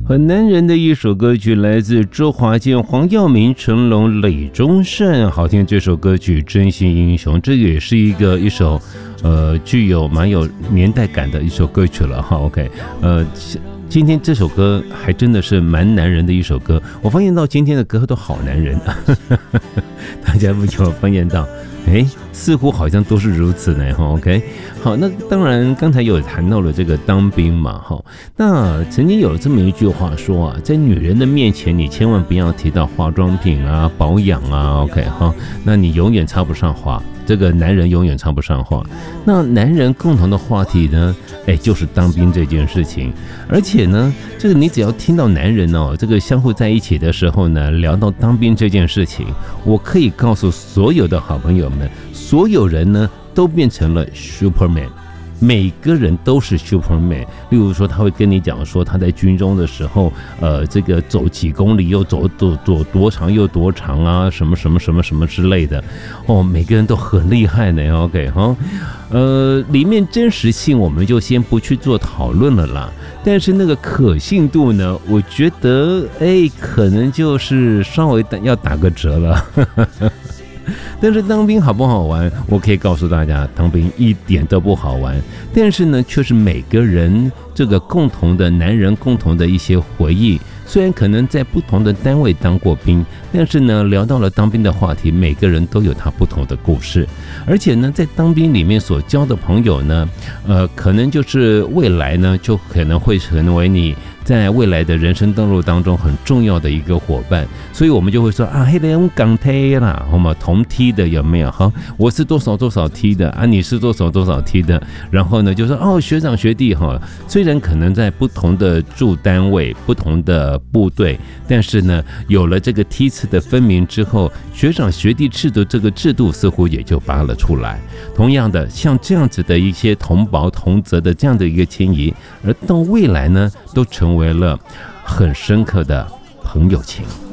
很男人的一首歌曲，来自周华健、黄耀明、成龙、李宗盛，好听。这首歌曲《真心英雄》，这个也是一首具有蛮有年代感的一首歌曲了哈。OK， 今天这首歌还真的是蛮男人的一首歌。我发现到今天的歌都好男人，大家有没有发现到？似乎好像都是如此呢。OK， 好，那当然刚才有谈到了这个当兵嘛，那曾经有这么一句话说啊，在女人的面前，你千万不要提到化妆品啊、保养啊。OK， 那你永远插不上话。这个男人永远插不上话。那男人共同的话题呢，就是当兵这件事情。而且呢，这个你只要听到男人这个相互在一起的时候呢，聊到当兵这件事情，我可以告诉所有的好朋友们，所有人呢都变成了 Superman。每个人都是 Superman， 例如说他会跟你讲说他在军中的时候，这个走几公里又走多长又多长啊，什么什么什么什么之类的，每个人都很厉害呢。OK 里面真实性我们就先不去做讨论了啦，但是那个可信度呢，我觉得可能就是稍微要打个折了。但是当兵好不好玩？我可以告诉大家，当兵一点都不好玩。但是呢，却是每个人这个共同的男人共同的一些回忆。虽然可能在不同的单位当过兵，但是呢，聊到了当兵的话题，每个人都有他不同的故事。而且呢，在当兵里面所交的朋友呢，可能就是未来呢，就可能会成为你在未来的人生道路当中很重要的一个伙伴。所以我们就会说啊，那个港梯啦，同梯的有没有？我是多少多少梯的啊，你是多少多少梯的。然后呢，就说学长学弟虽然可能在不同的驻单位、不同的部队，但是呢，有了这个梯次的分明之后，学长学弟制的这个制度似乎也就扒了出来。同样的，像这样子的一些同袍同责的这样的一个迁移，而到未来呢，都成为了很深刻的朋友情。